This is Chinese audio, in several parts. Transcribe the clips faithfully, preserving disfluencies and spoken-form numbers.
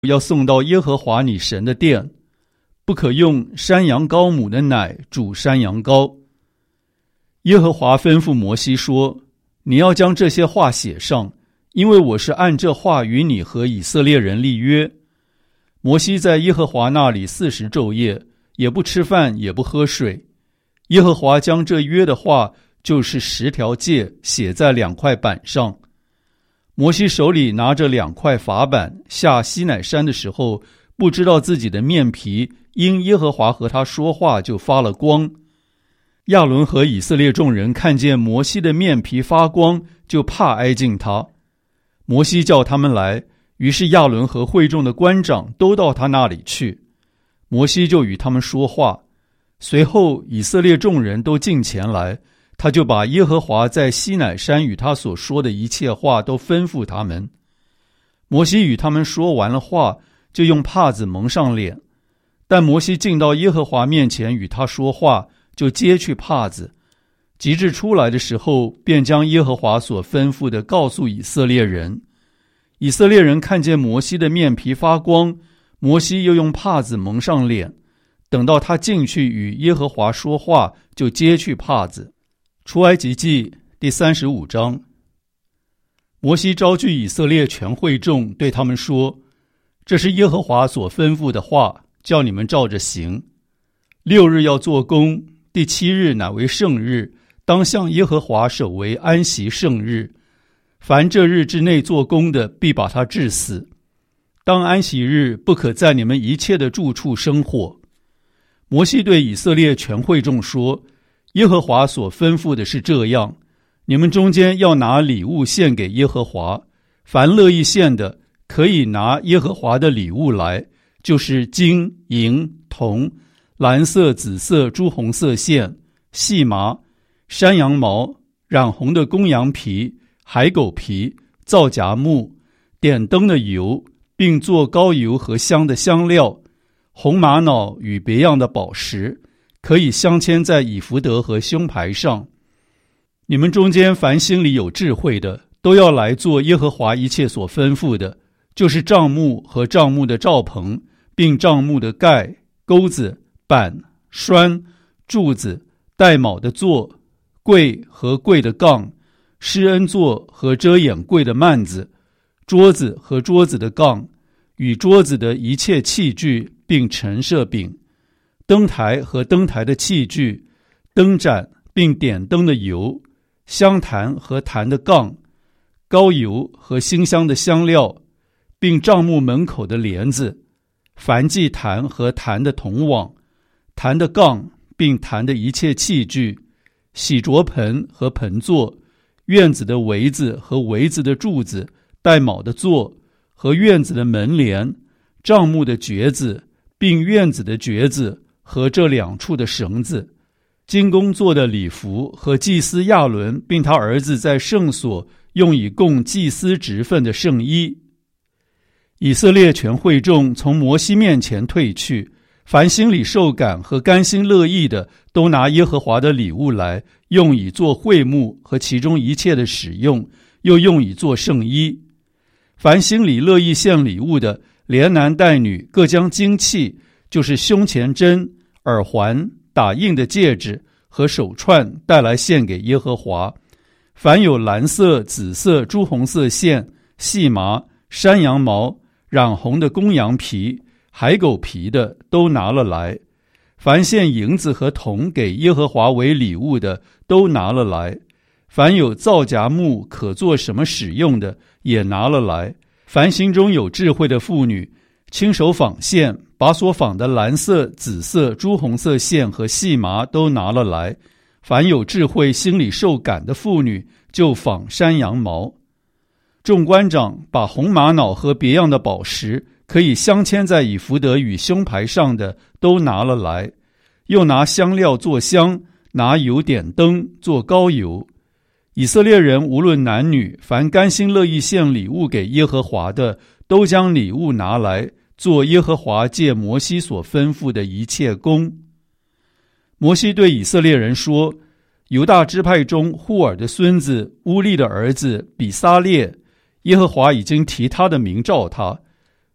要送到耶和华你神的殿，不可用山羊羔母的奶煮山羊羔。耶和华吩咐摩西说，你要将这些话写上，因为我是按这话与你和以色列人立约。摩西在耶和华那里四十昼夜，也不吃饭，也不喝水。耶和华将这约的话，就是十条诫，写在两块板上。摩西手里拿着两块法板，下西乃山的时候，不知道自己的面皮因耶和华和他说话就发了光。亚伦和以色列众人看见摩西的面皮发光，就怕挨近他。摩西叫他们来，于是亚伦和会众的官长都到他那里去。摩西就与他们说话，随后以色列众人都进前来，他就把耶和华在西乃山与他所说的一切话都吩咐他们。摩西与他们说完了话，就用帕子蒙上脸。但摩西进到耶和华面前与他说话，就揭去帕子。及至出来的时候，便将耶和华所吩咐的告诉以色列人。以色列人看见摩西的面皮发光，摩西又用帕子蒙上脸。等到他进去与耶和华说话，就揭去帕子。出埃及记第三十五章。摩西招聚以色列全会众，对他们说，这是耶和华所吩咐的话，叫你们照着行。六日要做工，第七日乃为圣日，当向耶和华守为安息圣日。凡这日之内做工的，必把他治死。当安息日，不可在你们一切的住处生火。摩西对以色列全会众说，耶和华所吩咐的是这样，你们中间要拿礼物献给耶和华，凡乐意献的，可以拿耶和华的礼物来，就是金、银、铜、蓝色、紫色、朱红色线、细麻、山羊毛、染红的公羊皮、海狗皮、皂荚木、点灯的油，并做膏油和香的香料，红玛瑙与别样的宝石，可以镶嵌在以弗得和胸牌上。你们中间凡心里有智慧的，都要来做耶和华一切所吩咐的，就是帐幕和帐幕的罩棚，并帐幕的盖、钩子、板、栓、柱子、带卯的座、柜和柜的杠、施恩座和遮掩柜的幔子、桌子和桌子的杠，与桌子的一切器具，并陈设饼、灯台和灯台的器具、灯盏并点灯的油、香坛和坛的杠、膏油和馨香的香料，并帐幕门口的帘子、燔祭坛和坛的铜网、坛的杠并坛的一切器具、洗濯盆和盆座、院子的围子和围子的柱子、带卯的座和院子的门帘、帐幕的橛子，并院子的橛子和这两处的绳子、金工做的礼服和祭司亚伦并他儿子在圣所用以供祭司职分的圣衣。以色列全会众从摩西面前退去，凡心里受感和甘心乐意的，都拿耶和华的礼物来，用以做会幕和其中一切的使用，又用以做圣衣。凡心里乐意献礼物的，连男带女各将金器，就是胸前针、耳环、打印的戒指和手串带来献给耶和华。凡有蓝色、紫色、朱红色线、细麻、山羊毛、染红的公羊皮、海狗皮的，都拿了来。凡献银子和铜给耶和华为礼物的，都拿了来。凡有皂荚木可做什么使用的，也拿了来。凡心中有智慧的妇女，亲手纺线，把所纺的蓝色、紫色、朱红色线和细麻都拿了来。凡有智慧心里受感的妇女，就纺山羊毛。众官长把红玛瑙和别样的宝石，可以镶嵌在以弗得与胸牌上的，都拿了来。又拿香料做香，拿油点灯做膏油。以色列人无论男女，凡甘心乐意献礼物给耶和华的，都将礼物拿来，做耶和华借摩西所吩咐的一切工。摩西对以色列人说，犹大支派中户尔的孙子乌利的儿子比撒列，耶和华已经提他的名召他。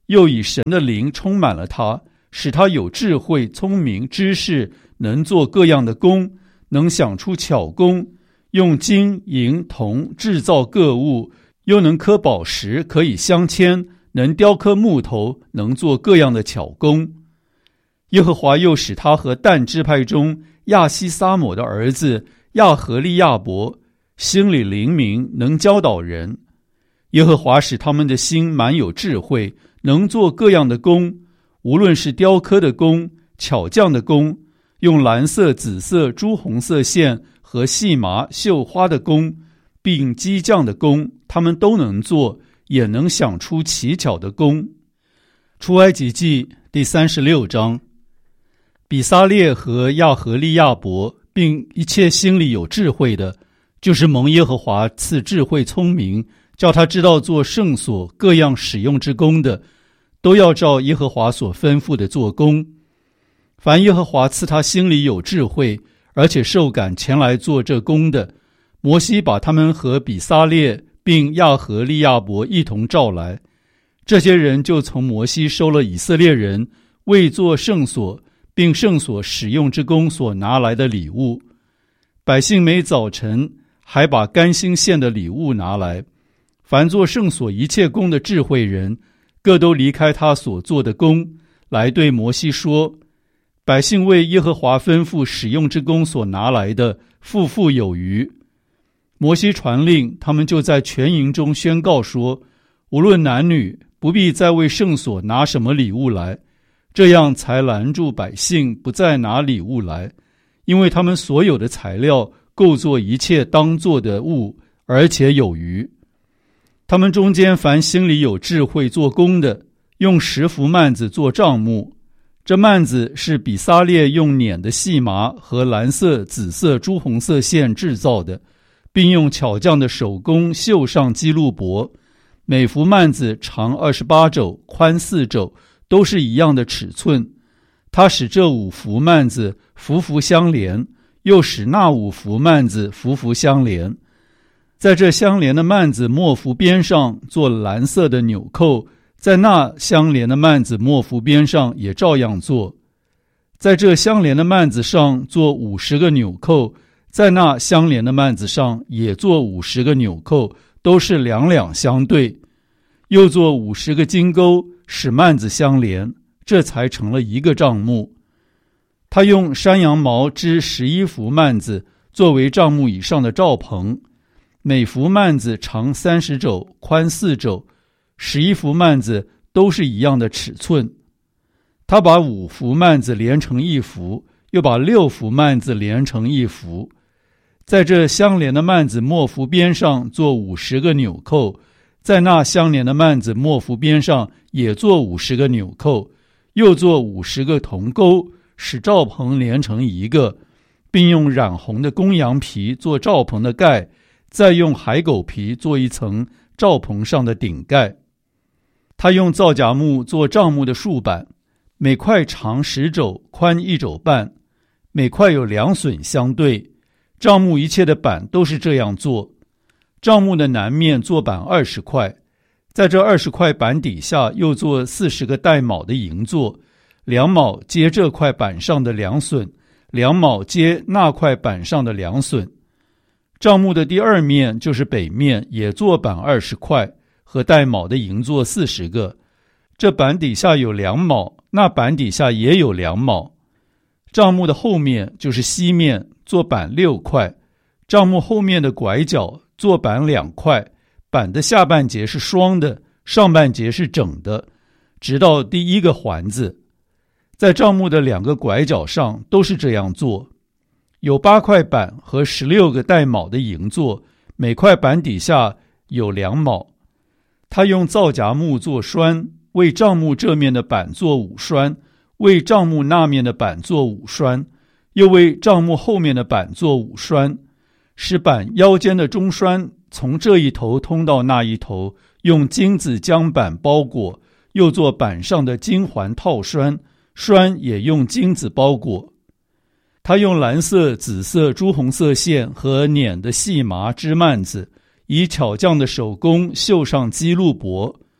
又以神的灵充满了他，使他有智慧、聪明、知识，能做各样的工，能想出巧工，用金银铜制造各物，又能刻宝石，可以镶嵌，能雕刻木头，能做各样的巧工。耶和华又使他和但支派中亚西撒抹的儿子亚何利亚伯心里灵明，能教导人。耶和华使他们的心满有智慧，能做各样的工，无论是雕刻的工、巧匠的工，用蓝色、紫色、朱红色线和细麻、绣花的工，并机匠的工，他们都能做，也能想出奇巧的工。出埃及记第三十六章。比撒列和亚何利亚伯，并一切心里有智慧的，就是蒙耶和华赐智慧聪明，叫他知道做圣所各样使用之工的，都要照耶和华所吩咐的做工。凡耶和华赐他心里有智慧，而且受感前来做这工的，摩西把他们和比撒列并亚何利亚伯一同召来。这些人就从摩西收了以色列人为做圣所并圣所使用之工所拿来的礼物。百姓每早晨还把甘心献的礼物拿来。凡做圣所一切工的智慧人，各都离开他所做的工，来对摩西说：百姓为耶和华吩咐使用之工所拿来的，富富有余。摩西传令，他们就在全营中宣告说：无论男女，不必再为圣所拿什么礼物来。这样才拦住百姓不再拿礼物来，因为他们所有的材料构作一切当做的物，而且有余。他们中间凡心里有智慧做工的，用十幅幔子做帐幕。这幔子是比撒列用捻的细麻和蓝色、紫色、朱红色线制造的，并用巧匠的手工绣上基路伯。每幅幔子长二十八肘，宽四肘，都是一样的尺寸。他使这五幅幔子幅幅相连，又使那五幅幔子幅幅相连。在这相连的幔子末幅边上做蓝色的纽扣，在那相连的幔子末幅边上也照样做。在这相连的幔子上做五十个纽扣，在那相连的幔子上也做五十个纽扣，都是两两相对。又做五十个金钩，使幔子相连，这才成了一个帐幕。他用山羊毛织十一幅幔子，作为帐幕以上的罩棚。每幅幔子长三十肘，宽四肘，十一幅幔子都是一样的尺寸。他把五幅幔子连成一幅，又把六幅幔子连成一幅。在这相连的幔子末幅边上做五十个纽扣，在那相连的幔子末幅边上也做五十个纽扣，又做五十个铜钩，使罩棚连成一个，并用染红的公羊皮做罩棚的盖，再用海狗皮做一层罩棚上的顶盖。他用皂荚木做帐幕的竖板，每块长十肘，宽一肘半，每块有两榫相对。帐幕一切的板都是这样做。帐幕的南面做板二十块，在这二十块板底下又做四十个带卯的银座，两卯接这块板上的两榫，两卯接那块板上的两榫。帐幕的第二面就是北面，也做板二十块，和带卯的银座四十个。这板底下有两卯，那板底下也有两卯。帐幕的后面就是西面，做板六块。帐幕后面的拐角做板两块，板的下半截是双的，上半截是整的，直到第一个环子。在帐幕的两个拐角上都是这样做。有八块板和十六个带卯的银座，每块板底下有两卯。他用皂荚木做栓，为帐幕这面的板做五栓，为帐幕那面的板做五栓，又为帐幕后面的板做五栓，使板腰间的中栓从这一头通到那一头，用金子将板包裹，又做板上的金环套栓，栓也用金子包裹。他用蓝色、紫色、朱红色线和捻的细麻织幔子，以巧匠的手工绣上基路伯。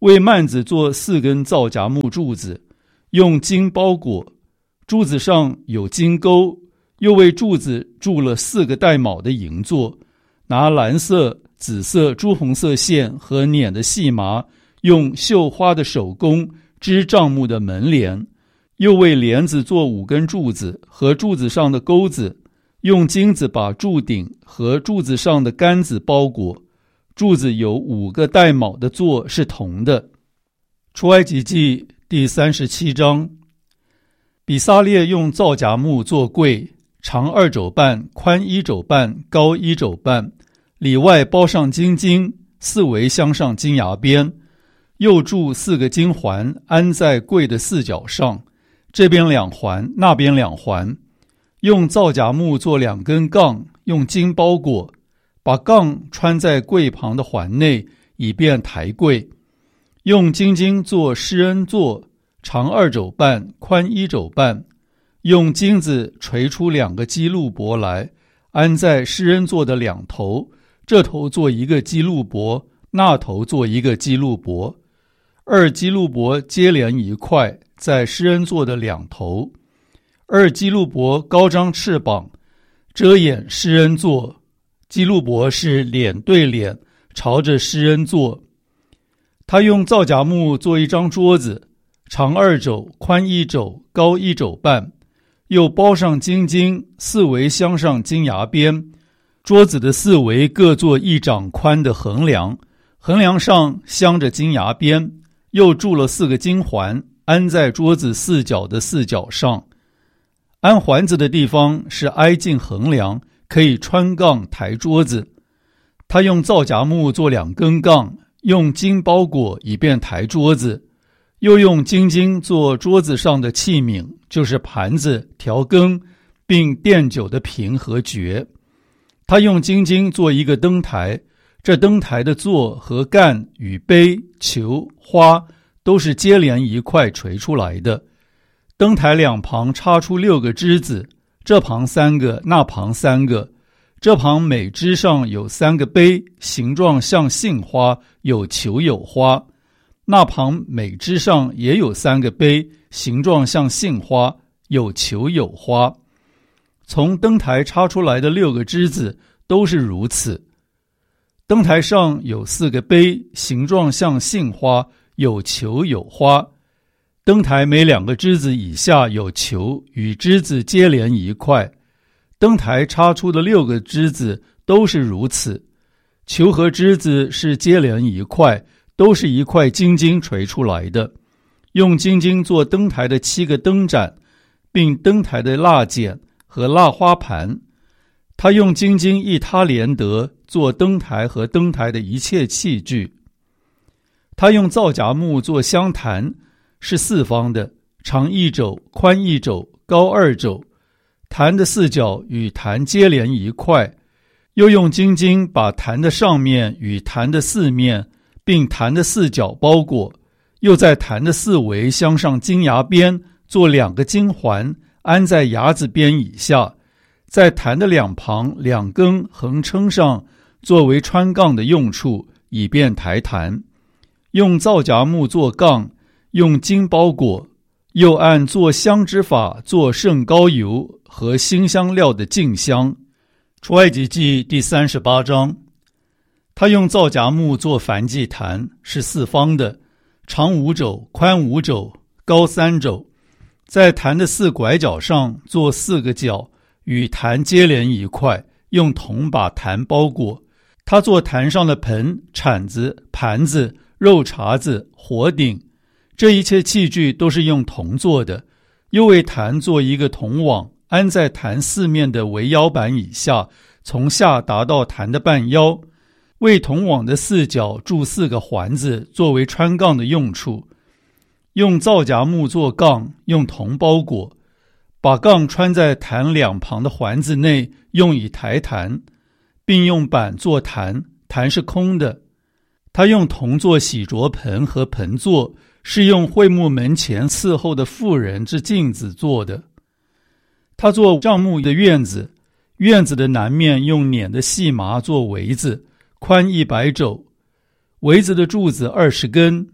为幔子做四根皂荚木柱子，用金包裹，柱子上有金钩，又为柱子铸了四个带卯的银座，拿蓝色、紫色、朱红色线和捻的细麻，用绣花的手工织帐幕的门帘，又为帘子做五根柱子和柱子上的钩子，用金子把柱顶和柱子上的杆子包裹。柱子有五个带卯的座是铜的。出埃及记第三十七章。比撒列用皂荚木做柜，长二肘半，宽一肘半，高一肘半，里外包上金金，四围镶上金牙边，又铸四个金环，安在柜的四角上，这边两环，那边两环。用皂荚木做两根杠，用金包裹，把杠穿在柜旁的环内，以便抬柜。用金金做施恩座，长二肘半，宽一肘半，用金子锤出两个基路伯来，安在施恩座的两头，这头做一个基路伯，那头做一个基路伯，二基路伯接连一块，在施恩座的两头。二基路伯高张翅膀，遮掩施恩座，基路伯是脸对脸朝着施恩座。他用皂荚木做一张桌子，长二肘，宽一肘，高一肘半，又包上金金，四围镶上金牙边。桌子的四围各做一掌宽的横梁，横梁上镶着金牙边，又铸了四个金环，安在桌子四角的四角上。安环子的地方是挨近横梁，可以穿杠抬桌子。他用皂荚木做两根杠，用金包裹，以便抬桌子。又用金金做桌子上的器皿，就是盘子、调羹，并奠酒的瓶和爵。他用金金做一个灯台，这灯台的座和干与杯、球、花都是接连一块锤出来的。灯台两旁插出六个枝子，这旁三个，那旁三个。这旁每枝上有三个杯，形状像杏花，有球有花。那旁每枝上也有三个杯，形状像杏花，有球有花。从灯台插出来的六个枝子都是如此。灯台上有四个杯，形状像杏花，有球有花。灯台每两个枝子以下有球，与枝子接连一块。灯台插出的六个枝子都是如此。球和枝子是接连一块，都是一块金金锤出来的。用金金做灯台的七个灯盏，并灯台的蜡剪和蜡花盘。他用金金一他连得做灯台和灯台的一切器具。他用皂荚木做香坛，是四方的，长一肘，宽一肘，高二肘。坛的四角与坛接连一块，又用金金把坛的上面与坛的四面，并坛的四角包裹，又在坛的四围镶上金牙边，做两个金环，安在牙子边以下，在坛的两旁两根横撑上，作为穿杠的用处，以便抬坛。用皂荚木做杠，用金包裹，又按做香之法做圣膏油和馨香料的净香。出埃及记第三十八章。他用皂荚木做燔祭坛，是四方的，长五肘，宽五肘，高三肘。在坛的四拐角上做四个角，与坛接连一块，用铜把坛包裹。他做坛上的盆、铲子、盘子、肉茬子、火鼎，这一切器具都是用铜做的。又为坛做一个铜网，安在坛四面的围腰板以下，从下达到坛的半腰。为铜网的四角铸四个环子，作为穿杠的用处。用皂荚木做杠，用铜包裹，把杠穿在坛两旁的环子内，用以抬坛，并用板做坛，坛是空的。他用铜做洗濯盆和盆座，是用会幕门前伺候的妇人之镜子做的。他做帐幕的院子，院子的南面用捻的细麻做围子，宽一百肘，围子的柱子二十根，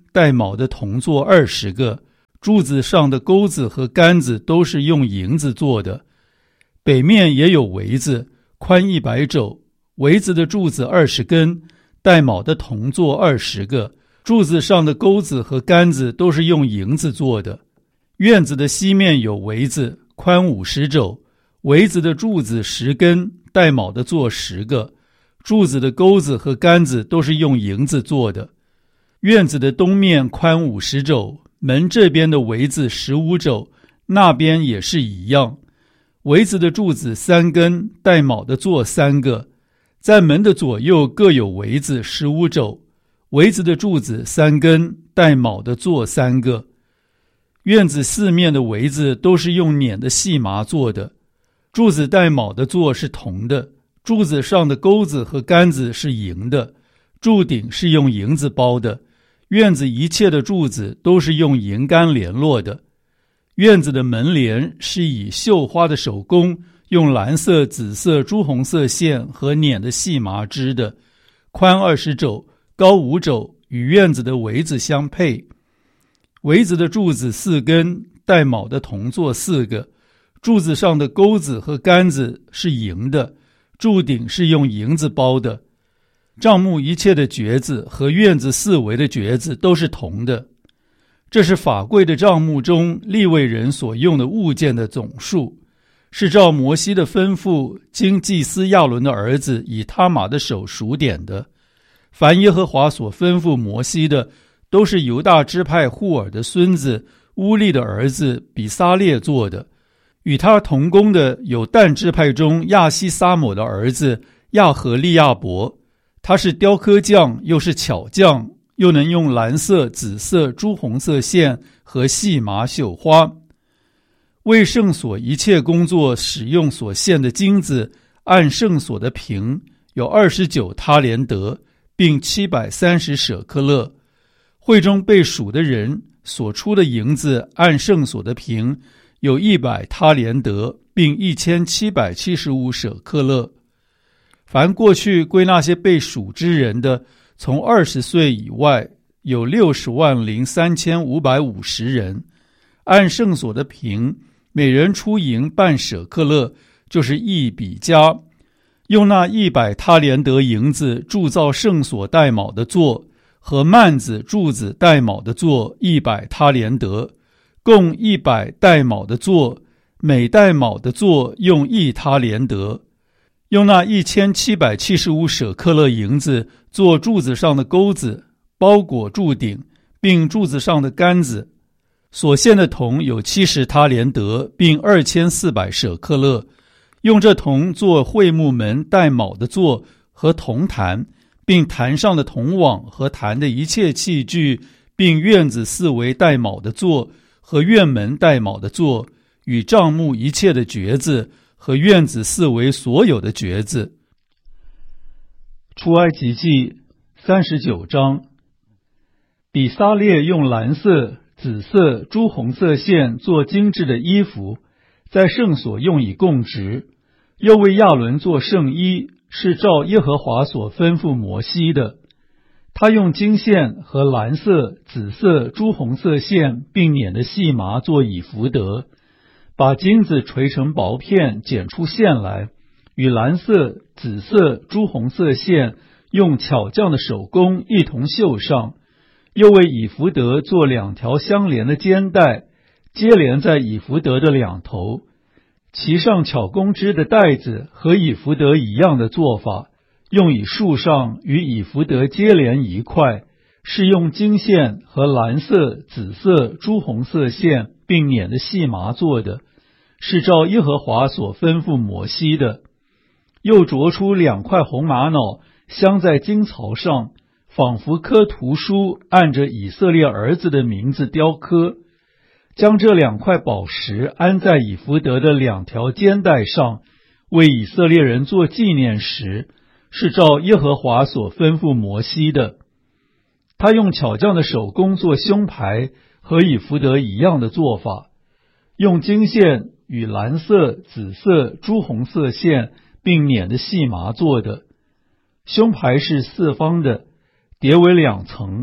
带卯的铜做二十个，柱子上的钩子和杆子都是用银子做的。北面也有围子，宽一百肘，围子的柱子二十根，带卯的铜做二十个，柱子上的钩子和杆子都是用银子做的。院子的西面有围子，宽五十肘，围子的柱子十根，带卯的做十个，柱子的钩子和杆子都是用银子做的。院子的东面宽五十肘，门这边的围子十五肘，那边也是一样。围子的柱子三根，带卯的做三个，在门的左右各有围子十五肘，围子的柱子三根，带卯的做三个。院子四面的围子都是用捻的细麻做的，柱子带卯的做是铜的，柱子上的钩子和杆子是银的，柱顶是用银子包的，院子一切的柱子都是用银杆联络的。院子的门帘是以绣花的手工，用蓝色、紫色、朱红色线和捻的细麻织的，宽二十肘，高五肘，与院子的围子相配。围子的柱子四根，带卯的铜做四个，柱子上的钩子和杆子是银的，柱顶是用银子包的。帐幕一切的橛子和院子四围的橛子都是铜的。这是法柜的帐幕中利未人所用的物件的总数，是照摩西的吩咐，经祭司亚伦的儿子以他玛的手数点的。凡耶和华所吩咐摩西的，都是犹大支派户尔的孙子乌利的儿子比撒列做的。与他同工的有但支派中亚西撒抹的儿子亚和利亚伯，他是雕刻匠，又是巧匠，又能用蓝色、紫色、朱红色线和细麻绣花。为圣所一切工作使用所献的金子，按圣所的平有二十九他连得，并七百三十舍克勒。会中被数的人所出的银子，按圣所的平有一百他连得，并一千七百七十五舍克勒。凡过去归那些被数之人的，从二十岁以外有六十万零三千五百五十人，按圣所的平，每人出银半舍克勒，就是一比加。用那一百他连得银子铸造圣所带卯的座和幔子柱子带卯的座一百他连得，共一百带卯的座，每带卯的座用一他连得。用那一千七百七十五舍克勒银子做柱子上的钩子，包裹柱顶，并柱子上的杆子。所献的铜有七十他连得，并二千四百舍克勒。用这铜做会幕门带卯的座和铜坛，并坛上的铜网和坛的一切器具，并院子四围带卯的座和院门带卯的座，与帐幕一切的橛子和院子四围所有的橛子。出埃及记三十九章。比撒列用蓝色、紫色、朱红色线做精致的衣服，在圣所用以供职，又为亚伦做圣衣，是照耶和华所吩咐摩西的。他用金线和蓝色、紫色、朱红色线并捻的细麻做以弗得，把金子锤成薄片，剪出线来，与蓝色、紫色、朱红色线用巧匠的手工一同绣上。又为以弗得做两条相连的肩带，接连在以弗得的两头，其上巧工织的带子和以弗得一样的做法，用以束上与以弗得接连一块，是用金线和蓝色、紫色、朱红色线并捻的细麻做的，是照耶和华所吩咐摩西的。又琢出两块红玛瑙，镶在金槽上，仿佛刻图书，按着以色列儿子的名字雕刻，将这两块宝石安在以弗得的两条肩带上，为以色列人做纪念石，是照耶和华所吩咐摩西的。他用巧匠的手工做胸牌，和以弗得一样的做法，用金线与蓝色、紫色、朱红色线并捻的细麻做的。胸牌是四方的，叠为两层，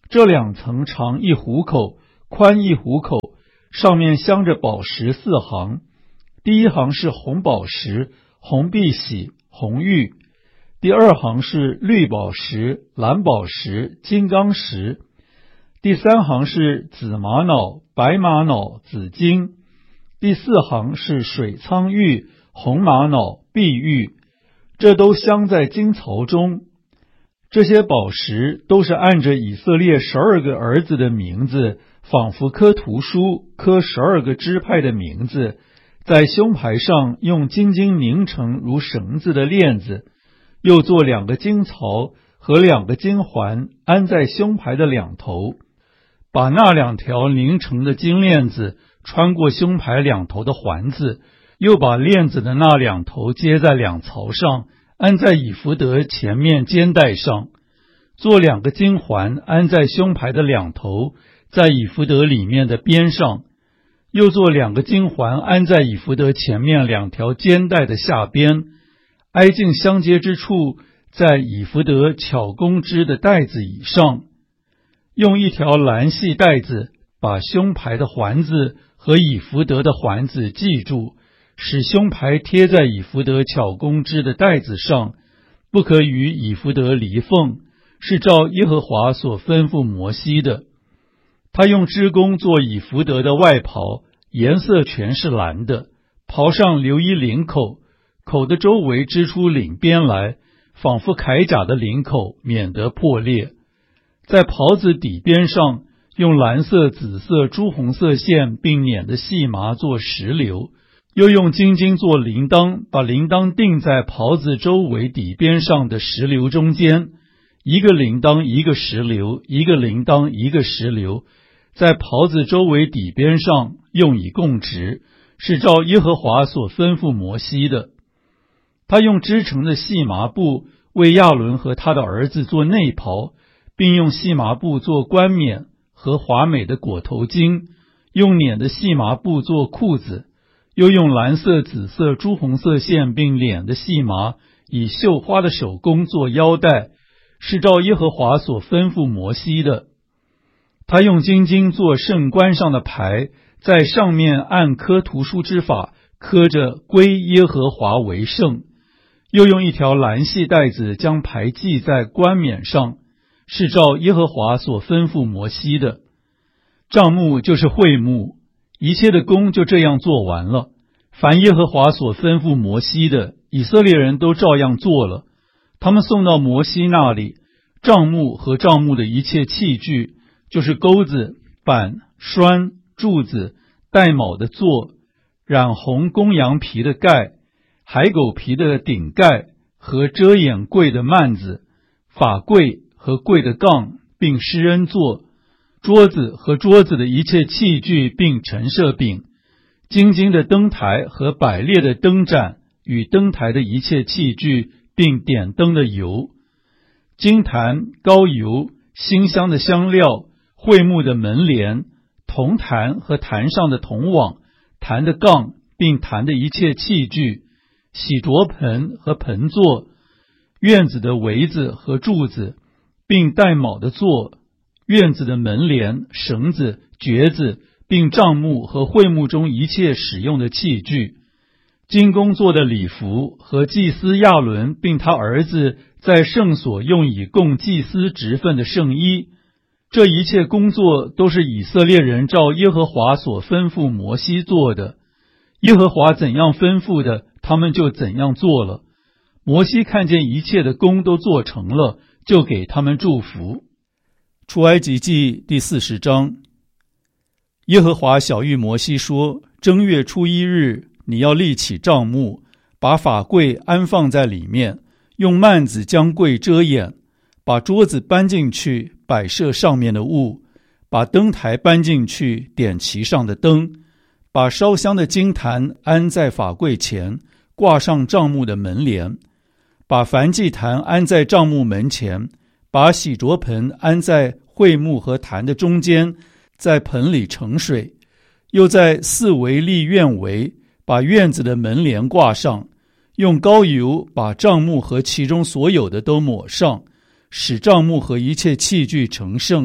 这两层长一虎口，宽一虎口，上面镶着宝石四行。第一行是红宝石、红碧玺、红玉；第二行是绿宝石、蓝宝石、金刚石；第三行是紫玛瑙、白玛瑙、紫金；第四行是水苍玉、红玛瑙、碧玉。这都镶在金槽中。这些宝石都是按着以色列十二个儿子的名字，仿佛刻图书，刻十二个支派的名字，在胸牌上用金金拧成如绳子的链子，又做两个金槽和两个金环安在胸牌的两头，把那两条拧成的金链子穿过胸牌两头的环子，又把链子的那两头接在两槽上，安在以弗得前面肩带上，做两个金环安在胸牌的两头，在以弗得里面的边上，又做两个金环安在以弗得前面两条肩带的下边，挨近相接之处，在以弗得巧工织的带子以上，用一条蓝细带子把胸牌的环子和以弗得的环子系住，使胸牌贴在以弗得巧工织的带子上，不可与以弗得离缝，是照耶和华所吩咐摩西的。他用织工做以弗得的外袍，颜色全是蓝的，袍上留一领口，口的周围织出领边来，仿佛铠甲的领口，免得破裂。在袍子底边上用蓝色、紫色、朱红色线并捻的细麻做石榴，又用金金做铃铛，把铃铛钉在袍子周围底边上的石榴中间，一个铃铛一个石榴，一个铃铛一个石榴，在袍子周围底边上用以供职，是照耶和华所吩咐摩西的。他用织成的细麻布为亚伦和他的儿子做内袍，并用细麻布做冠冕和华美的裹头巾，用捻的细麻布做裤子，又用蓝色、紫色、朱红色线并捻的细麻，以绣花的手工做腰带，是照耶和华所吩咐摩西的。他用金金做圣冠上的牌，在上面按刻图书之法刻着归耶和华为圣，又用一条蓝细带子将牌系在冠冕上，是照耶和华所吩咐摩西的。帐幕就是会幕，一切的工就这样做完了。凡耶和华所吩咐摩西的，以色列人都照样做了。他们送到摩西那里，帐幕和帐幕的一切器具，就是钩子、板、栓、柱子、带卯的座、染红公羊皮的盖、海狗皮的顶盖和遮掩柜的幔子、法柜和柜的杠，并施恩座、桌子和桌子的一切器具，并陈设饼、金金的灯台和百列的灯盏与灯台的一切器具，并点灯的油、金坛、膏油、馨香的香料、会幕的门帘、铜坛和坛上的铜网、坛的杠，并坛的一切器具、洗濯盆和盆座、院子的围子和柱子，并带卯的座、院子的门帘、绳子、橛子，并帐幕和会幕中一切使用的器具，金工做的礼服和祭司亚伦并他儿子在圣所用以供祭司职分的圣衣，这一切工作都是以色列人照耶和华所吩咐摩西做的。耶和华怎样吩咐的，他们就怎样做了。摩西看见一切的工都做成了，就给他们祝福。出埃及记第四十章。耶和华晓谕摩西说，正月初一日，你要立起帐幕，把法柜安放在里面，用幔子将柜遮掩，把桌子搬进去，摆设上面的物，把灯台搬进去，点其上的灯，把烧香的金坛安在法柜前，挂上帐幕的门帘，把燔祭坛安在帐幕门前，把洗濯盆安在会幕和坛的中间，在盆里盛水，又在四围立院围，把院子的门帘挂上，用膏油把帐幕和其中所有的都抹上，使帐幕和一切器具成圣，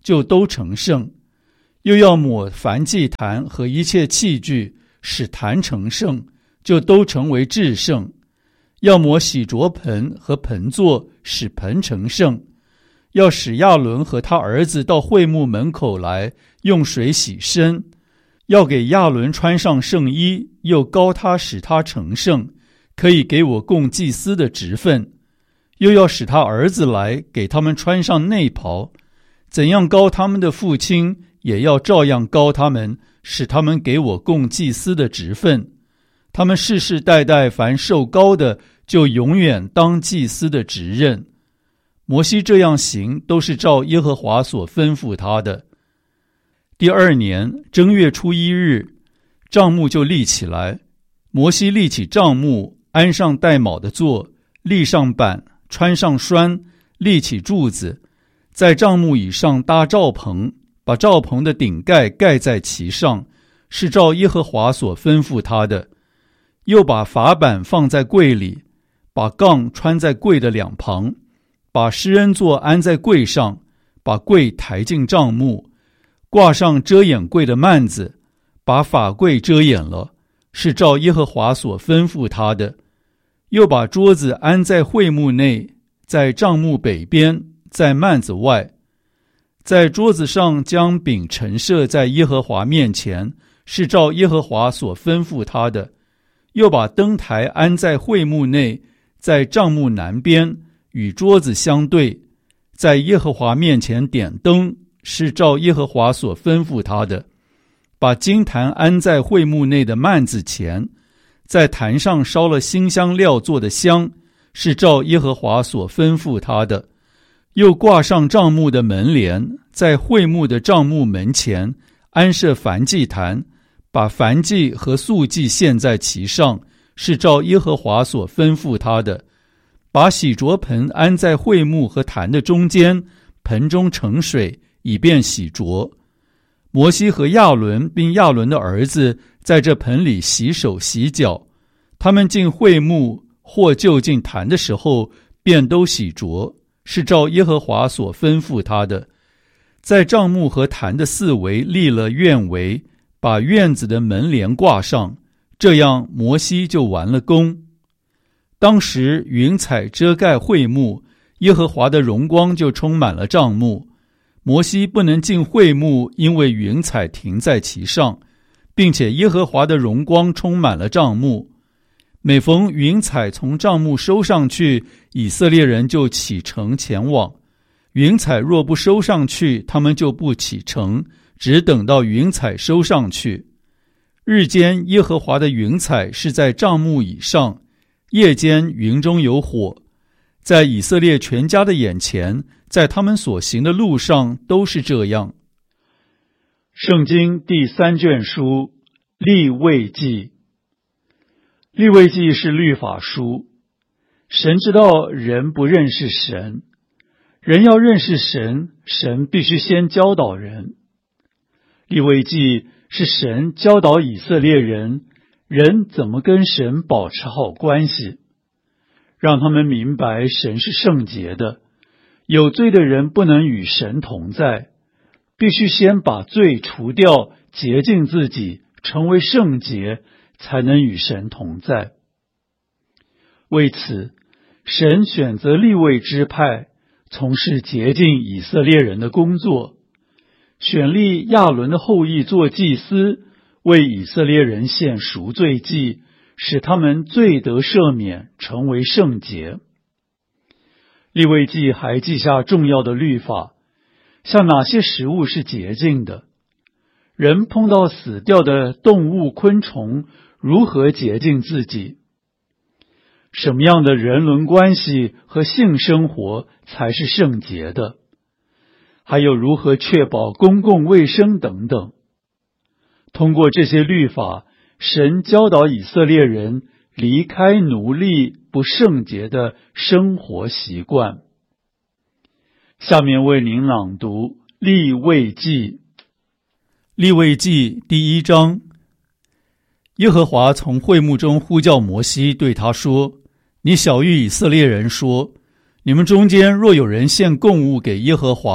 就都成圣；又要抹燔祭坛和一切器具，使坛成圣，就都成为至圣；要抹洗濯盆和盆座，使盆成圣；要使亚伦和他儿子到会幕门口来，用水洗身；要给亚伦穿上圣衣，又膏他，使他成圣，可以给我供祭司的职分；又要使他儿子来，给他们穿上内袍。怎样膏他们的父亲，也要照样膏他们，使他们给我供祭司的职分。他们世世代代凡受膏的，就永远当祭司的职任。摩西这样行，都是照耶和华所吩咐他的。第二年正月初一日，帐幕就立起来。摩西立起帐幕，安上带卯的座，立上板，穿上栓，立起柱子，在帐幕以上搭罩棚，把罩棚的顶盖盖在其上，是照耶和华所吩咐他的。又把法板放在柜里，把杠穿在柜的两旁，把施恩座安在柜上，把柜抬进帐幕，挂上遮掩柜的幔子，把法柜遮掩了，是照耶和华所吩咐他的。又把桌子安在会幕内，在帐幕北边，在幔子外。在桌子上将饼陈设在耶和华面前，是照耶和华所吩咐他的。又把灯台安在会幕内，在帐幕南边，与桌子相对，在耶和华面前点灯，是照耶和华所吩咐他的。把金坛安在会幕内的幔子前，在坛上烧了馨香料做的香，是照耶和华所吩咐他的。又挂上帐幕的门帘，在会幕的帐幕门前安设燔祭坛，把燔祭和素祭献在其上，是照耶和华所吩咐他的。把洗濯盆安在会幕和坛的中间，盆中盛水，以便洗濯。摩西和亚伦并亚伦的儿子在这盆里洗手洗脚，他们进会幕或就近坛的时候，便都洗濯，是照耶和华所吩咐他的。在帐幕和坛的四围立了院围，把院子的门帘挂上，这样摩西就完了工。当时云彩遮盖会幕，耶和华的荣光就充满了帐幕。摩西不能进会幕，因为云彩停在其上，并且耶和华的荣光充满了帐幕。每逢云彩从帐幕收上去，以色列人就启程前往。云彩若不收上去，他们就不启程，只等到云彩收上去。日间耶和华的云彩是在帐幕以上，夜间云中有火，在以色列全家的眼前，在他们所行的路上都是这样。圣经第三卷书利未记。利未记是律法书。神知道人不认识神，人要认识神，神必须先教导人。利未记是神教导以色列人，人怎么跟神保持好关系，让他们明白神是圣洁的，有罪的人不能与神同在，必须先把罪除掉，洁净自己，成为圣洁，才能与神同在。为此，神选择利未支派，从事洁净以色列人的工作，选立亚伦的后裔做祭司，为以色列人献赎罪祭，使他们罪得赦免，成为圣洁。利未记还记下重要的律法，像哪些食物是洁净的，人碰到死掉的动物昆虫，如何洁净自己，什么样的人伦关系和性生活才是圣洁的，还有如何确保公共卫生等等。通过这些律法，神教导以色列人离开奴隶不圣洁的生活习惯。下面为您朗读利未记。利未记第一章。耶和华从会幕中呼叫摩西，对他说：你晓谕以色列人说，你们中间若有人献供物给耶和华，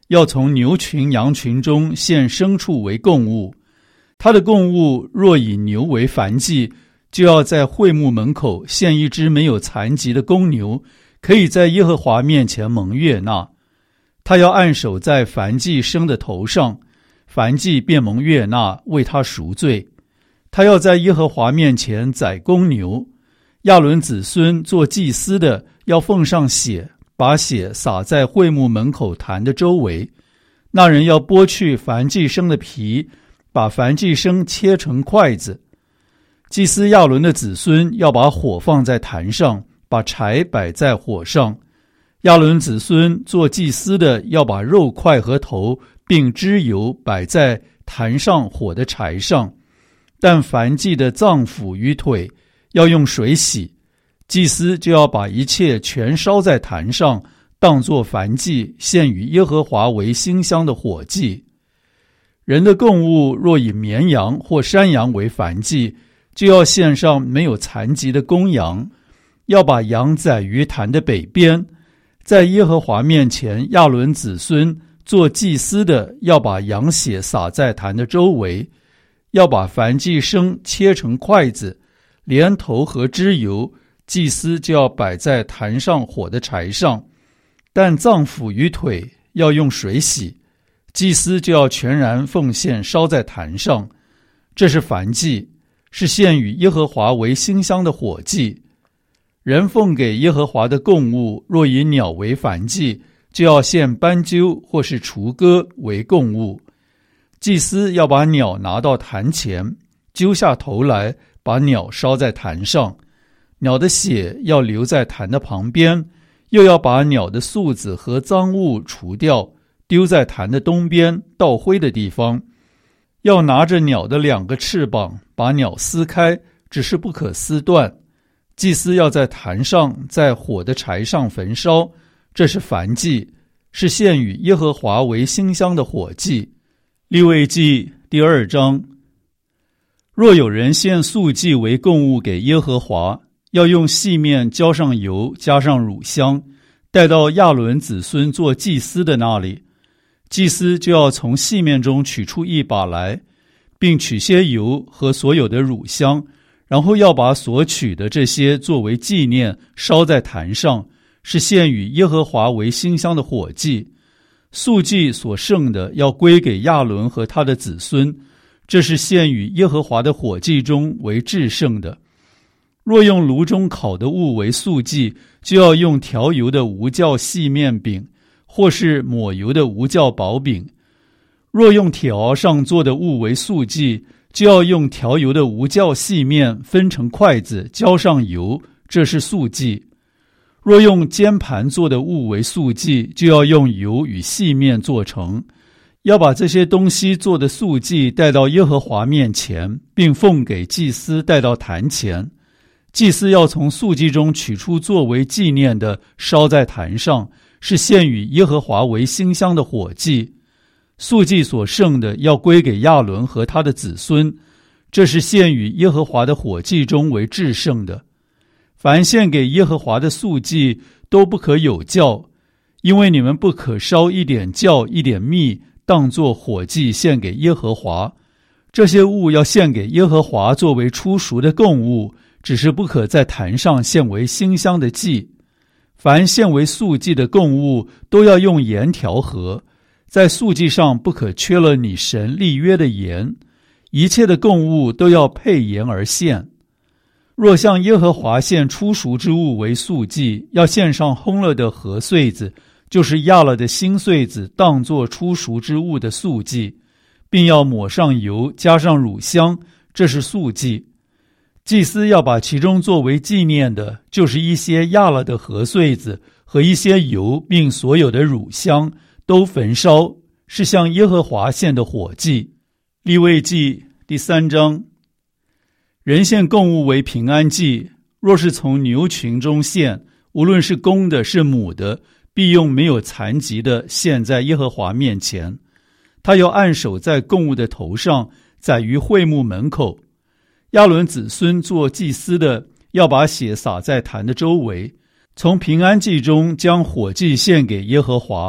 要从牛群羊群中献牲畜为供物。他的供物若以牛为燔祭，就要在会幕门口献一只没有残疾的公牛，可以在耶和华面前蒙悦纳。他要按手在燔祭牲的头上，燔祭便蒙悦纳，为他赎罪。他要在耶和华面前宰公牛，亚伦子孙做祭司的要奉上血，把血洒在会幕门口坛的周围。那人要剥去燔祭牲的皮，把燔祭牲切成筷子。祭司亚伦的子孙要把火放在坛上，把柴摆在火上。亚伦子孙做祭司的要把肉块和头并脂油摆在坛上火的柴上，但燔祭的脏腑与腿要用水洗。祭司就要把一切全烧在坛上，当作燔祭，献与耶和华为馨香的火祭。人的供物若以绵羊或山羊为燔祭，就要献上没有残疾的公羊，要把羊宰于坛的北边。在耶和华面前，亚伦子孙做祭司的要把羊血洒在坛的周围，要把燔祭牲切成筷子，连头和脂油，祭司就要摆在坛上火的柴上，但脏腑与腿要用水洗，祭司就要全然奉献烧在坛上。这是燔祭，是献与耶和华为馨香的火祭。人奉给耶和华的供物，若以鸟为燔祭，就要献斑鸠或是雏鸽为供物。祭司要把鸟拿到坛前，揪下头来，把鸟烧在坛上。鸟的血要留在坛的旁边，又要把鸟的宿子和脏物除掉，丢在坛的东边倒灰的地方。要拿着鸟的两个翅膀，把鸟撕开，只是不可撕断。祭司要在坛上，在火的柴上焚烧，这是燔祭，是献与耶和华为馨香的火祭。利未记第二章。若有人献素祭为供物给耶和华，要用细面浇上油，加上乳香，带到亚伦子孙做祭司的那里。祭司就要从细面中取出一把来，并取些油和所有的乳香，然后要把所取的这些作为纪念烧在坛上，是献与耶和华为馨香的火祭。素祭所剩的要归给亚伦和他的子孙，这是献与耶和华的火祭中为至圣的。若用炉中烤的物为素祭，就要用调油的无酵细面饼，或是抹油的无酵薄饼。若用铁熬上做的物为素祭，就要用调油的无酵细面分成筷子，浇上油，这是素祭。若用煎盘做的物为素祭，就要用油与细面做成。要把这些东西做的素祭带到耶和华面前，并奉给祭司带到坛前。祭司要从素祭中取出作为纪念的，烧在坛上，是献与耶和华为馨香的火祭。素祭所剩的要归给亚伦和他的子孙，这是献与耶和华的火祭中为至圣的。凡献给耶和华的素祭都不可有酵，因为你们不可烧一点酵一点蜜，当作火祭献给耶和华。这些物要献给耶和华作为初熟的供物，只是不可在坛上献为馨香的祭。凡献为素祭的供物都要用盐调和，在素祭上不可缺了你神立约的盐，一切的供物都要配盐而献。若向耶和华献初熟之物为素祭，要献上烘了的禾穗子，就是压了的新穗子，当作初熟之物的素祭，并要抹上油，加上乳香，这是素祭。祭司要把其中作为纪念的，就是一些压了的禾穗子和一些油，并所有的乳香，都焚烧，是向耶和华献的火祭。利未记第三章。人献供物为平安祭，若是从牛群中献，无论是公的是母的，必用没有残疾的献在耶和华面前。他要按手在供物的头上，宰于会幕门口。亚伦子孙做祭司的，要把血洒在坛的周围。从平安祭中将火祭献给耶和华，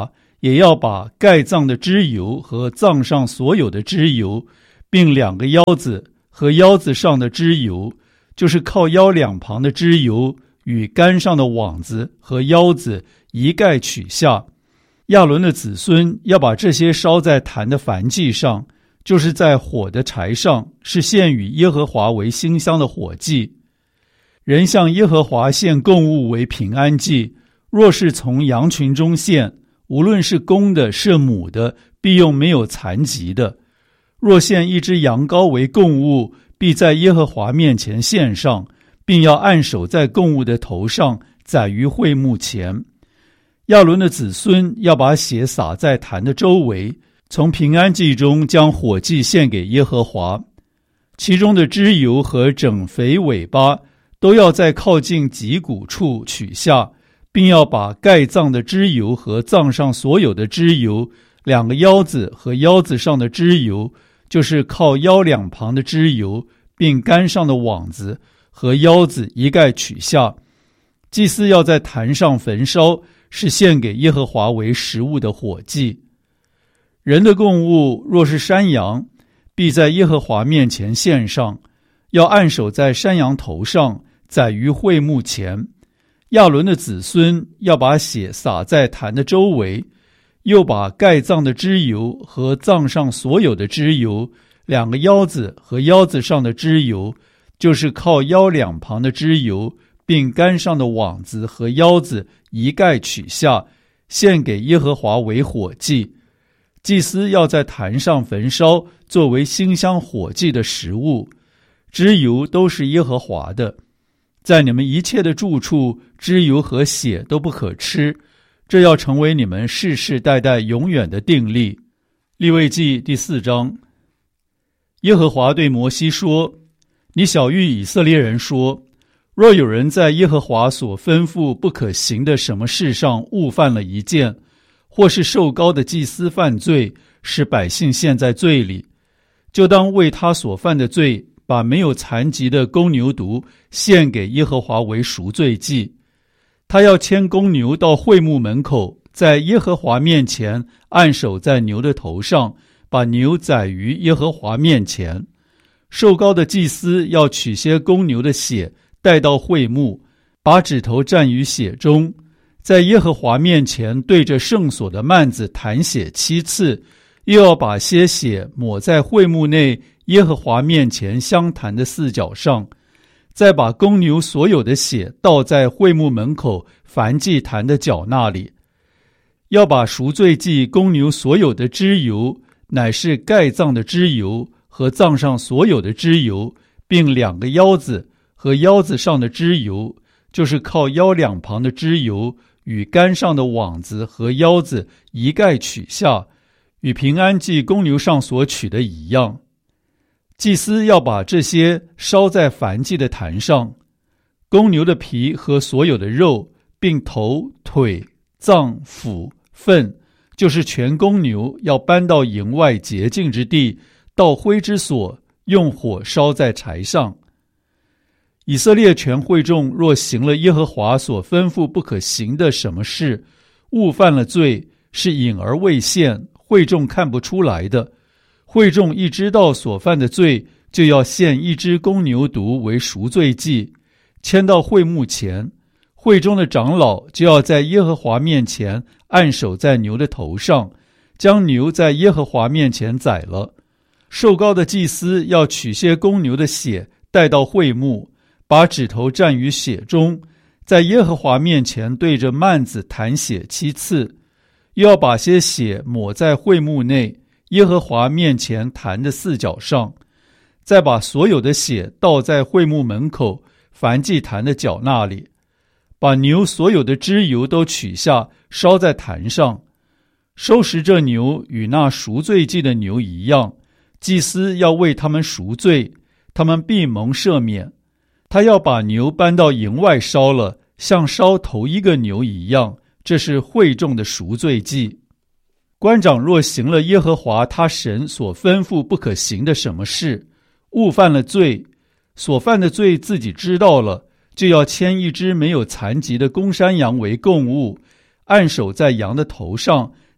也要把盖脏的脂油和脏上所有的脂油，并两个腰子和腰子上的脂油，就是靠腰两旁的脂油与杆上的网子和腰子一概取下。亚伦的子孙要把这些烧在坛的燔祭上，就是在火的柴上，是献与耶和华为馨香的火祭。人向耶和华献供物为平安祭，若是从羊群中献，无论是公的是母的，必用没有残疾的。若献一只羊羔为供物，必在耶和华面前献上，并要按手在供物的头上，宰于会幕前。亚伦的子孙要把血洒在坛的周围，从平安祭中将火祭献给耶和华。其中的脂油和整肥尾巴都要在靠近脊骨处取下，并要把盖脏的脂油和脏上所有的脂油，两个腰子和腰子上的脂油，就是靠腰两旁的脂油，并杆上的网子和腰子一概取下。祭司要在坛上焚烧，是献给耶和华为食物的火祭。人的供物若是山羊，必在耶和华面前献上，要按手在山羊头上，宰于会幕前。亚伦的子孙要把血洒在坛的周围，又把盖脏的脂油和脏上所有的脂油，两个腰子和腰子上的脂油，就是靠腰两旁的脂油，并杆上的网子和腰子一概取下，献给耶和华为火祭。祭司要在坛上焚烧，作为馨香火祭的食物。脂油都是耶和华的。在你们一切的住处，脂油和血都不可吃，这要成为你们世世代代永远的定例。利未记第四章。耶和华对摩西说：你晓谕以色列人说，若有人在耶和华所吩咐不可行的什么事上误犯了一件，或是受膏的祭司犯罪，使百姓陷在罪里，就当为他所犯的罪，把没有残疾的公牛犊献给耶和华为赎罪祭。他要牵公牛到会幕门口，在耶和华面前按手在牛的头上，把牛宰于耶和华面前。受膏的祭司要取些公牛的血带到会幕，把指头蘸于血中，在耶和华面前对着圣所的幔子弹血七次，又要把些血抹在会幕内耶和华面前香坛的四角上，再把公牛所有的血倒在会幕门口燔祭坛的角那里。要把赎罪祭公牛所有的脂油，乃是盖脏的脂油和脏上所有的脂油，并两个腰子和腰子上的脂油，就是靠腰两旁的脂油，与杆上的网子和腰子一概取下，与平安祭公牛上所取的一样。祭司要把这些烧在燔祭的坛上，公牛的皮和所有的肉，并头、腿、脏、腑、粪，就是全公牛，要搬到营外洁净之地，到灰之所，用火烧在柴上。以色列全会众若行了耶和华所吩咐不可行的什么事，误犯了罪，是隐而未现，会众看不出来的，会众一知道所犯的罪，就要献一只公牛犊为赎罪祭，牵到会幕前。会中的长老就要在耶和华面前按手在牛的头上，将牛在耶和华面前宰了。受膏的祭司要取些公牛的血带到会幕，把指头蘸于血中，在耶和华面前对着幔子弹血七次，又要把些血抹在会幕内耶和华面前坛的四角上，再把所有的血倒在会幕门口燔祭坛的角那里，把牛所有的脂油都取下，烧在坛上。收拾这牛与那赎罪祭的牛一样，祭司要为他们赎罪，他们必蒙赦免。他要把牛搬到营外烧了，像烧头一个牛一样，这是会众的赎罪祭。官长若行了耶和华他神所吩咐不可行的什么事，误犯了罪，所犯的罪自己知道了，就要牵一只没有残疾的公山羊为供物，按手在羊的头上，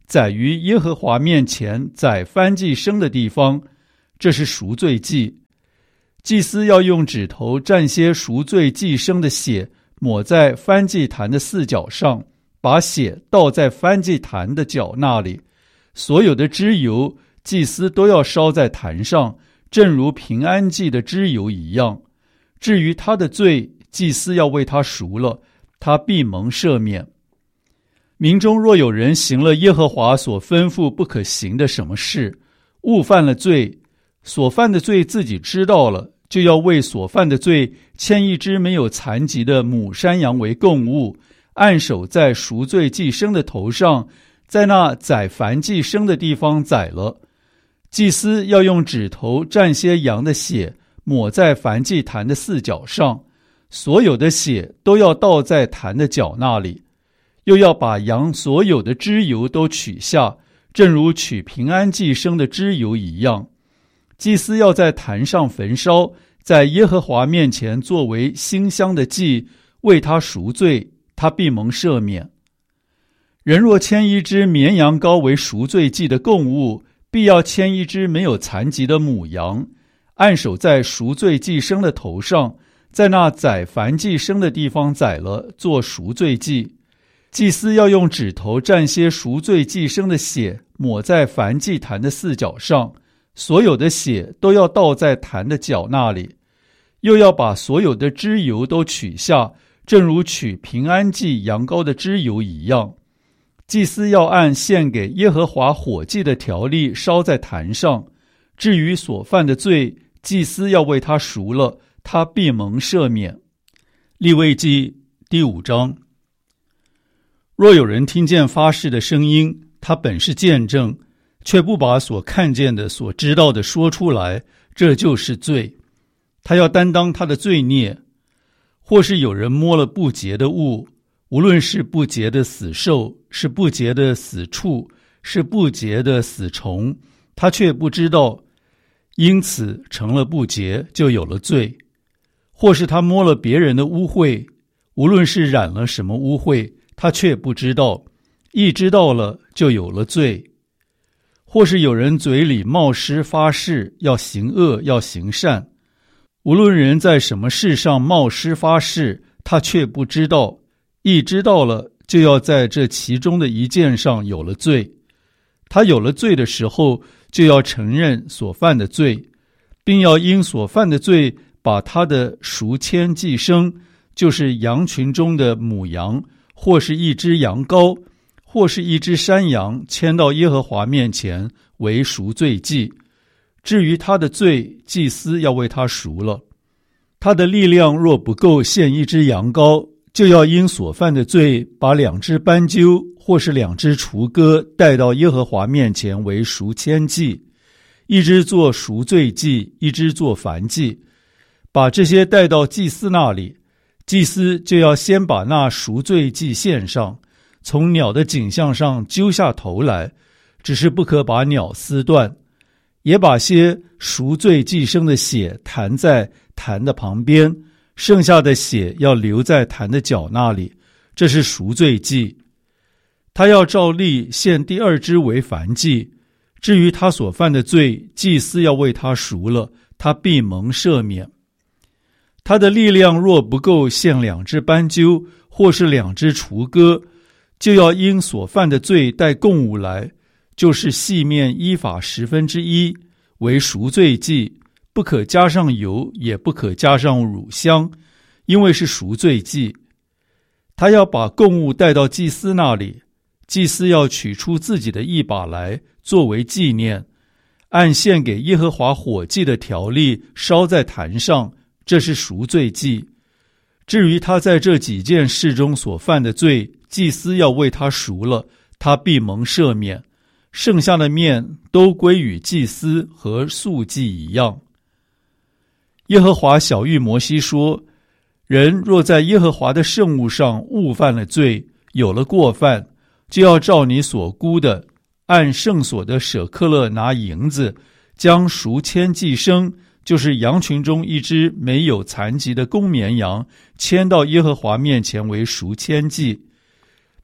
宰于耶和华面前宰燔祭牲的地方，这是赎罪祭。祭司要用指头蘸些赎罪祭牲的血，抹在燔祭坛的四角上，把血倒在燔祭坛的角那里。所有的脂油，祭司都要烧在坛上，正如平安祭的脂油一样。至于他的罪，祭司要为他赎了，他必蒙赦免。民中若有人行了耶和华所吩咐不可行的什么事，误犯了罪，所犯的罪自己知道了，就要为所犯的罪牵一只没有残疾的母山羊为供物，按手在赎罪祭牲的头上，在那宰燔祭牲的地方宰了。祭司要用指头蘸些羊的血，抹在燔祭坛的四角上，所有的血都要倒在坛的角那里。又要把羊所有的脂油都取下，正如取平安祭牲的脂油一样。祭司要在坛上焚烧，在耶和华面前作为馨香的祭，为他赎罪，他必蒙赦免。人若牵一只绵羊羔为赎罪祭的供物，必要牵一只没有残疾的母羊，按手在赎罪祭牲的头上，在那宰燔祭牲的地方宰了，做赎罪祭。祭司要用指头蘸些赎罪祭牲的血，抹在燔祭坛的四角上，所有的血都要倒在坛的角那里。又要把所有的脂油都取下，正如取平安祭羊羔的脂油一样。祭司要按献给耶和华火祭的条例烧在坛上。至于所犯的罪，祭司要为他赎了，他必蒙赦免。利未记第五章。若有人听见发誓的声音，他本是见证，却不把所看见的、所知道的说出来，这就是罪。他要担当他的罪孽。或是有人摸了不洁的物，无论是不洁的死兽，是不洁的死畜，是不洁的死虫，他却不知道，因此成了不洁，就有了罪。或是他摸了别人的污秽，无论是染了什么污秽，他却不知道，一知道了，就有了罪。或是有人嘴里冒失发誓，要行恶，要行善，无论人在什么事上冒失发誓，他却不知道，一知道了，就要在这其中的一件上有了罪。他有了罪的时候，就要承认所犯的罪，并要因所犯的罪把他的赎愆祭牲，就是羊群中的母羊，或是一只羊羔，或是一只山羊，牵到耶和华面前为赎罪祭。至于他的罪，祭司要为他赎了。他的力量若不够献一只羊羔，就要因所犯的罪，把两只斑鸠或是两只雏鸽带到耶和华面前为赎愆祭，一只做赎罪祭，一只做燔祭，把这些带到祭司那里。祭司就要先把那赎罪祭献上，从鸟的颈项上揪下头来，只是不可把鸟撕断，也把些赎罪祭牲的血弹在坛的旁边，剩下的血要留在坛的角那里，这是赎罪祭。他要照例献第二只为燔祭。至于他所犯的罪，祭司要为他赎了，他必蒙赦免。他的力量若不够献两只斑鸠或是两只雏鸽，就要因所犯的罪带供物来，就是细面依法十分之一为赎罪祭，不可加上油，也不可加上乳香，因为是赎罪祭。他要把供物带到祭司那里，祭司要取出自己的一把来作为纪念，按献给耶和华火祭的条例烧在坛上，这是赎罪祭。至于他在这几件事中所犯的罪，祭司要为他赎了，他必蒙赦免。剩下的面都归与祭司和素祭一样。耶和华晓谕摩西说，人若在耶和华的圣物上误犯了罪，有了过犯，就要照你所估的，按圣所的舍克勒拿银子，将赎愆祭牲，就是羊群中一只没有残疾的公绵羊，牵到耶和华面前为赎愆祭。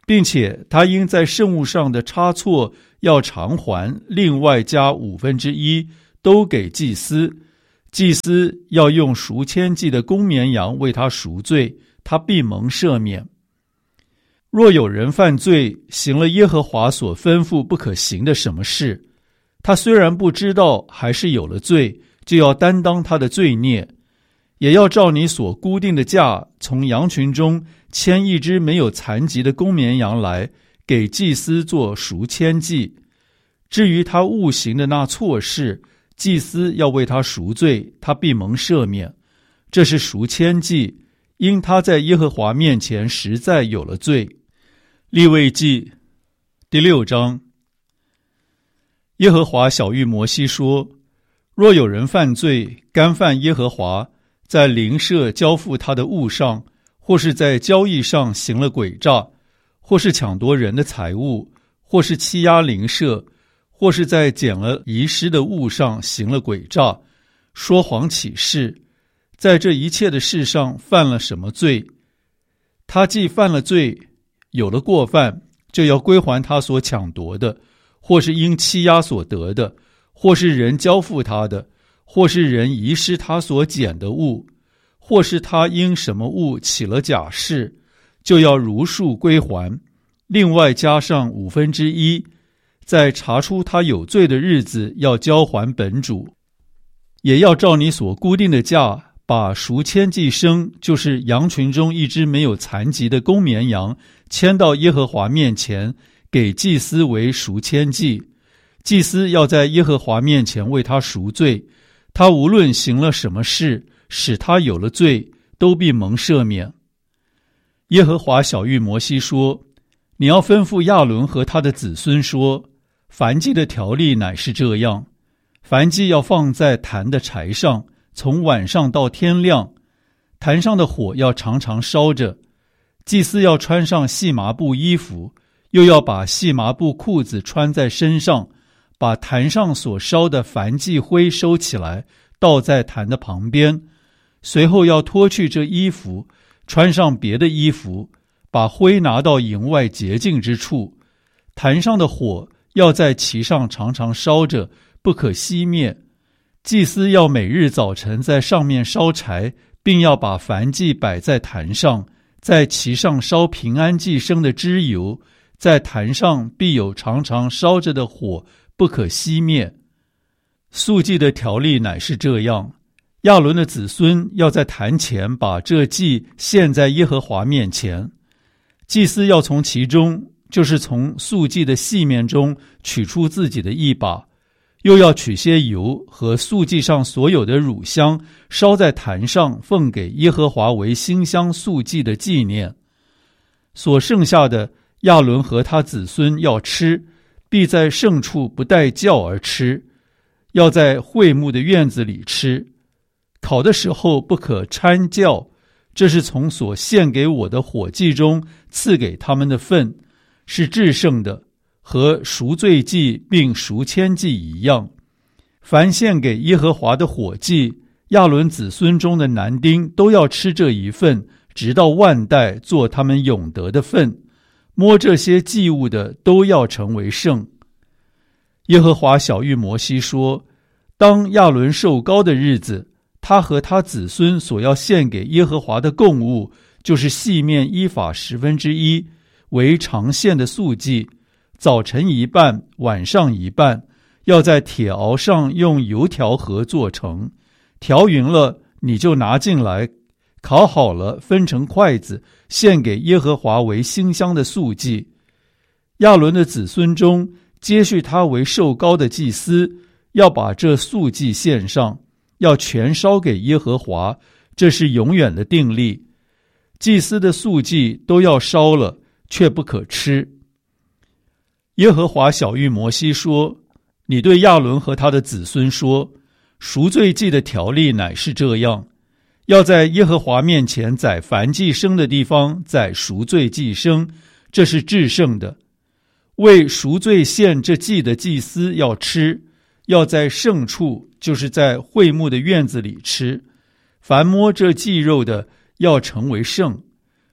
并且他应在圣物上的差错要偿还，另外加五分之一，都给祭司。祭司要用赎愆祭的公绵羊为他赎罪，他必蒙赦免。若有人犯罪，行了耶和华所吩咐不可行的什么事，他虽然不知道，还是有了罪，就要担当他的罪孽，也要照你所固定的价，从羊群中牵一只没有残疾的公绵羊来，给祭司做赎愆祭。至于他误行的那错事，祭司要为他赎罪，他必蒙赦免。这是赎愆祭，因他在耶和华面前实在有了罪。利未记第六章。耶和华晓谕摩西说，若有人犯罪，干犯耶和华，在邻舍交付他的物上，或是在交易上行了诡诈，或是抢夺人的财物，或是欺压邻舍，或是在捡了遗失的物上行了诡诈，说谎起誓，在这一切的事上犯了什么罪，他既犯了罪，有了过犯，就要归还他所抢夺的，或是因欺压所得的，或是人交付他的，或是人遗失他所捡的物，或是他因什么物起了假誓，就要如数归还，另外加上五分之一，在查出他有罪的日子要交还本主。也要照你所固定的价，把赎愆祭牲，就是羊群中一只没有残疾的公绵羊，牵到耶和华面前，给祭司为赎愆祭。祭司要在耶和华面前为他赎罪，他无论行了什么事，使他有了罪，都必蒙赦免。耶和华晓谕摩西说，你要吩咐亚伦和他的子孙说，燔祭的条例乃是这样，燔祭要放在坛的柴上，从晚上到天亮，坛上的火要常常烧着。祭司要穿上细麻布衣服，又要把细麻布裤子穿在身上，把坛上所烧的燔祭灰收起来，倒在坛的旁边。随后要脱去这衣服，穿上别的衣服，把灰拿到营外洁净之处。坛上的火要在其上常常烧着，不可熄灭。祭司要每日早晨在上面烧柴，并要把燔祭摆在坛上，在其上烧平安祭牲的脂油，在坛上必有常常烧着的火，不可熄灭。素祭的条例乃是这样，亚伦的子孙要在坛前把这祭献在耶和华面前，祭司要从其中，就是从素祭的细面中取出自己的一把，又要取些油和素祭上所有的乳香，烧在坛上，奉给耶和华为馨香素祭的纪念。所剩下的，亚伦和他子孙要吃，必在圣处不带酵而吃，要在会幕的院子里吃。烤的时候不可掺酵，这是从所献给我的火祭中赐给他们的份，是至圣的，和赎罪祭并赎愆祭一样。凡献给耶和华的火祭，亚伦子孙中的男丁都要吃这一份，直到万代，做他们永得的份。摸这些祭物的都要成为圣。耶和华晓谕摩西说，当亚伦受膏的日子，他和他子孙所要献给耶和华的供物，就是细面依法十分之一，为常献的素祭，早晨一半，晚上一半，要在铁熬上用油调和做成，调匀了，你就拿进来，烤好了，分成筷子，献给耶和华为馨香的素祭。亚伦的子孙中，接续他为受膏的祭司，要把这素祭献上，要全烧给耶和华，这是永远的定例。祭司的素祭都要烧了，却不可吃。耶和华晓谕摩西说，你对亚伦和他的子孙说，赎罪祭的条例乃是这样，要在耶和华面前宰燔祭牲的地方宰赎罪祭牲，这是至圣的。为赎罪献这祭的祭司要吃，要在圣处，就是在会幕的院子里吃。凡摸这祭肉的，要成为圣。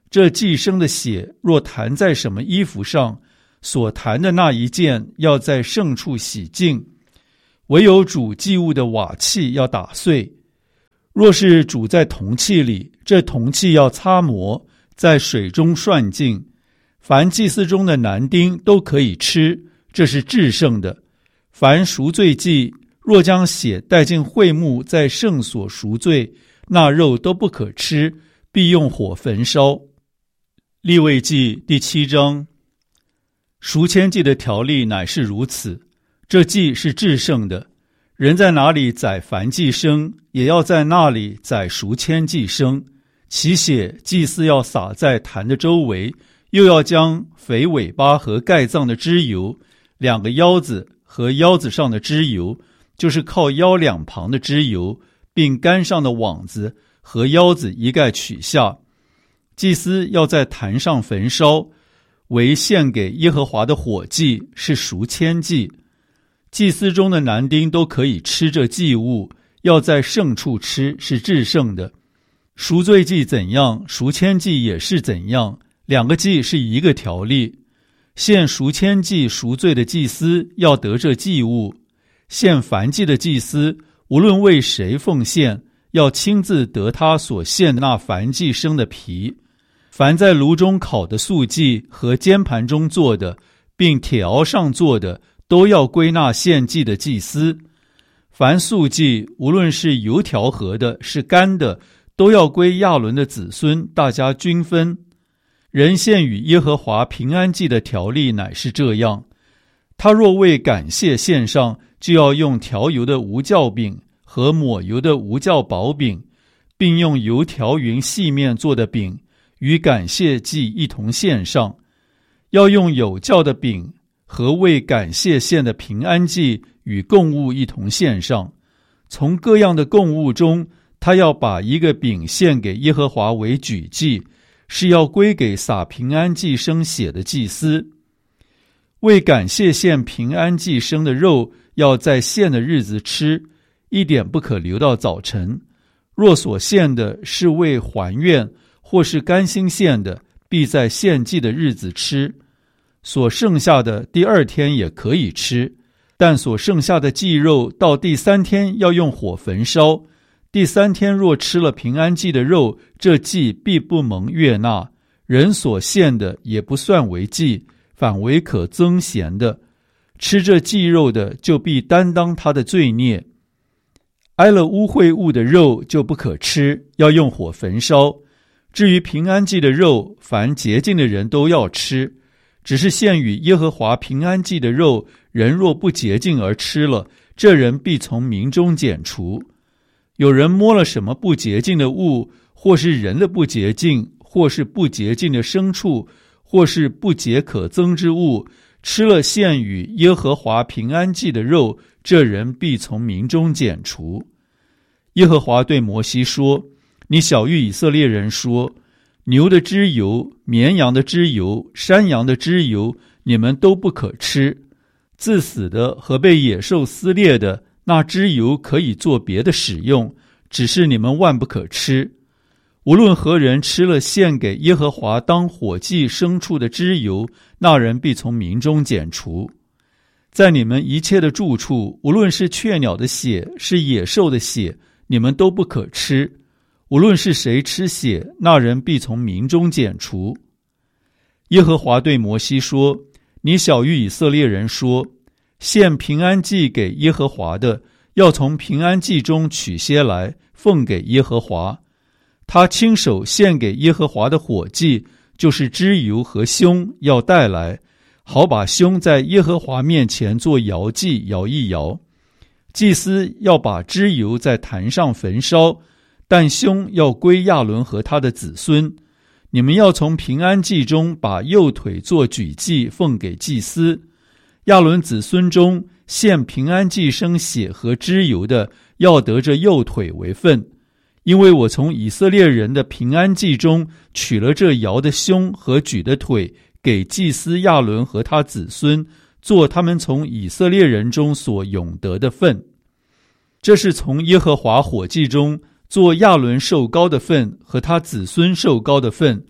这祭牲的血若弹在什么衣服上，所弹的那一件要在圣处洗净，唯有煮祭物的瓦器要打碎。若是煮在铜器里，这铜器要擦磨，在水中涮净。凡祭司中的男丁都可以吃，这是至圣的。凡赎罪祭，若将血带进会幕，在圣所赎罪，那肉都不可吃，必用火焚烧。利未记第七章。赎愆祭的条例乃是如此，这祭是至圣的。人在哪里宰燔祭牲，也要在那里宰赎愆祭牲。其血祭司要撒在坛的周围，又要将肥尾巴和盖脏的脂油，两个腰子和腰子上的脂油，就是靠腰两旁的脂油，并杆上的网子和腰子一概取下。祭司要在坛上焚烧，为献给耶和华的火祭，是赎愆祭。祭司中的男丁都可以吃这祭物，要在圣处吃，是至圣的。赎罪祭怎样，赎愆祭也是怎样，两个祭是一个条例。献赎愆祭赎罪的祭司要得这祭物，献燔祭的祭司无论为谁奉献，要亲自得他所献的那燔祭牲的皮。凡在炉中烤的素祭和煎盘中做的，并铁熬上做的，都要归纳献祭的祭司。凡素祭，无论是油调和的，是干的，都要归亚伦的子孙，大家均分。人献与耶和华平安祭的条例乃是这样：他若为感谢献上，就要用调油的无酵饼和抹油的无酵薄饼，并用油调匀细面做的饼，与感谢祭一同献上。要用有酵的饼和为感谢献的平安祭与供物一同献上。从各样的供物中，他要把一个饼献给耶和华为举祭，是要归给撒平安祭牲血的祭司。为感谢献平安祭牲的肉，要在献的日子吃，一点不可留到早晨。若所献的是为还愿或是甘心献的，必在献祭的日子吃。所剩下的第二天也可以吃，但所剩下的祭肉到第三天要用火焚烧。第三天若吃了平安祭的肉，这祭必不蒙悦纳，人所献的也不算为祭，反为可增咸的。吃这祭肉的，就必担当他的罪孽。挨了污秽物的肉就不可吃，要用火焚烧。至于平安祭的肉，凡洁净的人都要吃。只是献与耶和华平安祭的肉，人若不洁净而吃了，这人必从民中剪除。有人摸了什么不洁净的物，或是人的不洁净，或是不洁净的牲畜，或是不洁可憎之物，吃了献与耶和华平安祭的肉，这人必从民中剪除。耶和华对摩西说：你晓谕以色列人说，牛的脂油、绵羊的脂油、山羊的脂油，你们都不可吃。自死的和被野兽撕裂的，那脂油可以做别的使用，只是你们万不可吃。无论何人吃了献给耶和华当火祭牲畜的脂油，那人必从民中剪除。在你们一切的住处，无论是雀鸟的血，是野兽的血，你们都不可吃。无论是谁吃血，那人必从民中剪除。耶和华对摩西说：你晓谕以色列人说，献平安祭给耶和华的，要从平安祭中取些来，奉给耶和华。他亲手献给耶和华的火祭，就是脂油和胸，要带来，好把胸在耶和华面前做摇祭，摇一摇。祭司要把脂油在坛上焚烧，但胸要归亚伦和他的子孙。你们要从平安祭中把右腿做举祭，奉给祭司。亚伦子孙中献平安祭牲血和脂油的，要得这右腿为分。因为我从以色列人的平安祭中取了这摇的胸和举的腿，给祭司亚伦和他子孙，做他们从以色列人中所永得的份。这是从耶和华火祭中做亚伦受膏的份和他子孙受膏的份，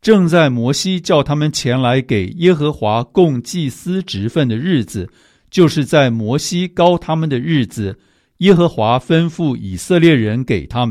正在摩西叫他们前来给耶和华供祭司职分的日子，就是在摩西膏他们的日子，耶和华吩咐以色列人给他们。